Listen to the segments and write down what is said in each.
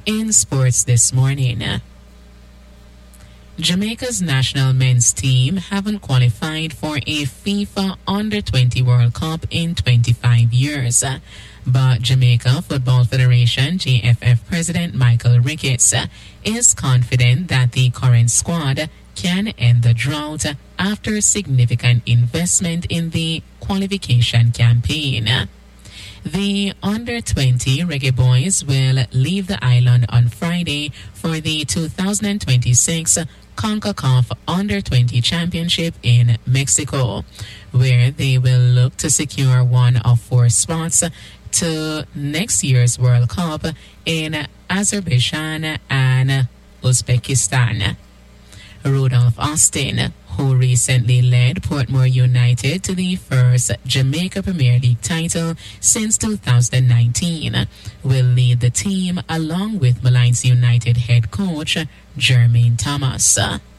In sports this morning, Jamaica's national men's team haven't qualified for a FIFA Under-20 World Cup in 25 years. But Jamaica Football Federation JFF President Michael Ricketts is confident that the current squad can end the drought after significant investment in the qualification campaign. The Under-20 Reggae Boys will leave the island on Friday for the 2026 CONCACAF Under-20 Championship in Mexico, where they will look to secure one of 4 spots to next year's World Cup in Azerbaijan and Uzbekistan. Rudolph Austin, who recently led Portmore United to the first Jamaica Premier League title since 2019, will lead the team along with Malines United head coach Jermaine Thomas.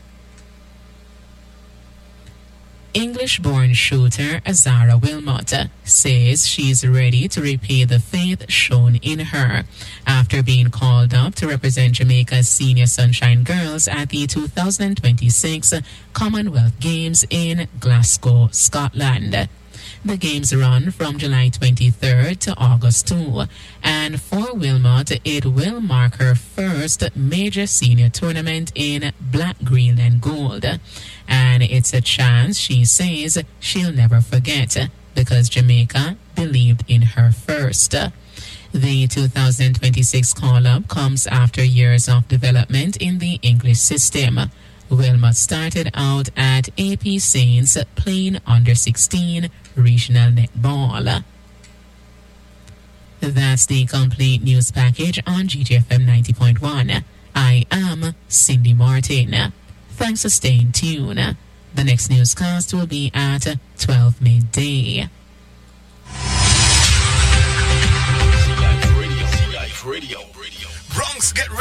English-born shooter Azara Wilmot says she's ready to repay the faith shown in her after being called up to represent Jamaica's Senior Sunshine Girls at the 2026 Commonwealth Games in Glasgow, Scotland. The games run from July 23rd to August 2, and for Wilmot, it will mark her first major senior tournament in black, green, and gold. And it's a chance she says she'll never forget because Jamaica believed in her first. The 2026 call-up comes after years of development in the English system. Wilmot started out at AP Saints playing under-16 regional netball. That's the complete news package on GTFM 90.1. I am Cindy Martin. Thanks for staying tuned. The next newscast will be at 12 midday. Radio. Bronx, get ready.